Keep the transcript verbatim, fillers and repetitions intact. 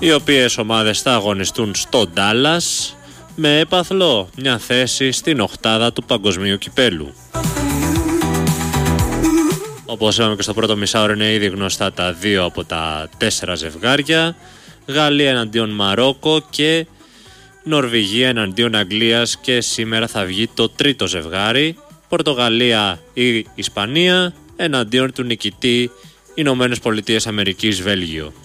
οι οποίες ομάδες θα αγωνιστούν στο Ντάλλας με έπαθλο μια θέση στην οκτάδα του Παγκοσμίου Κυπέλου. Όπως είπαμε και στο πρώτο μισάωρο, είναι ήδη γνωστά τα δύο από τα τέσσερα ζευγάρια. Γαλλία εναντίον Μαρόκο και Νορβηγία εναντίον Αγγλίας, και σήμερα θα βγει το τρίτο ζευγάρι, Πορτογαλία ή Ισπανία εναντίον του νικητή Ηνωμένες Πολιτείες Αμερικής Βέλγιο.